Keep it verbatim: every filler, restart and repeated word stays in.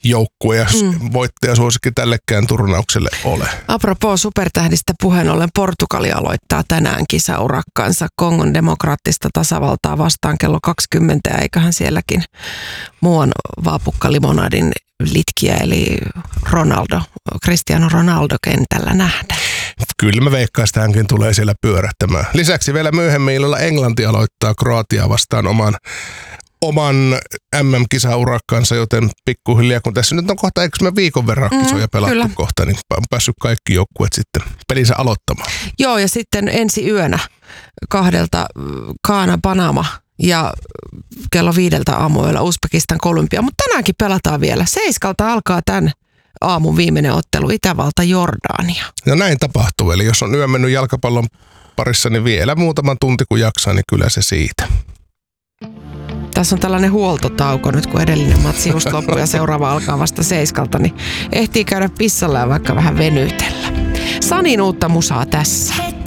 joukkue ja mm. voittajasuosikki tällekään turnaukselle ole. Apropos supertähdistä puheen ollen, Portugali aloittaa tänään kisaurakkansa Kongon demokraattista tasavaltaa vastaan kello kaksikymmentä, ja eiköhän sielläkin muuan vaapukka-limonadin litkiä eli Ronaldo, Cristiano Ronaldo kentällä nähdä. Kyllä mä veikkaan, että hänkin tulee siellä pyörähtämään. Lisäksi vielä myöhemmin illalla Englanti aloittaa Kroatiaa vastaan oman oman M M-kisaurakkansa, joten pikkuhiljaa, kun tässä nyt on kohta, eikö me viikon verran kisoja pelattu kyllä. kohta, niin on päässyt kaikki joukkueet sitten pelinsä aloittamaan. Joo, ja sitten ensi yönä kahdelta Kaana Panama ja kello viideltä aamuyöllä Uzbekistan Kolumbia, mutta tänäänkin pelataan vielä. Seiskalta alkaa tämän aamun viimeinen ottelu Itävalta Jordania. No näin tapahtuu, eli jos on yö mennyt jalkapallon parissa, niin vielä muutama tunti kun jaksaa, niin kyllä se siitä. Tässä on tällainen huoltotauko nyt, kun edellinen matsi just loppui ja seuraava alkaa vasta seiskalta, niin ehtii käydä pissalla ja vaikka vähän venytellä. Sanin uutta musaa tässä.